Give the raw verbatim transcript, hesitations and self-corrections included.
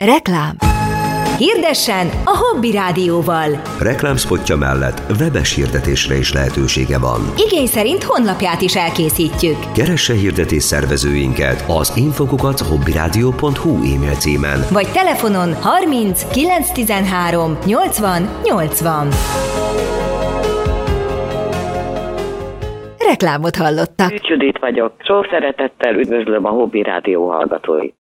Reklám. Hirdessen a Hobby Rádióval. Reklámspotja mellett webes hirdetésre is lehetősége van. Igény szerint honlapját is elkészítjük. Keresse hirdetés szervezőinket az infokukat hobbyradio pont hu e-mail címen. Vagy telefonon harminc kilencszáztizenhárom nyolcvan nyolcvan. Reklámot hallottak. Judit vagyok. Sok szeretettel üdvözlöm a Hobby Rádió hallgatóit.